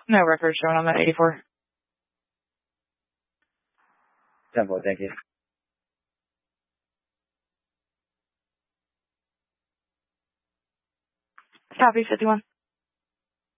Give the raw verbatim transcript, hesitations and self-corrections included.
No record showing on that eighty-four. ten four, thank you. Copy, fifty-one.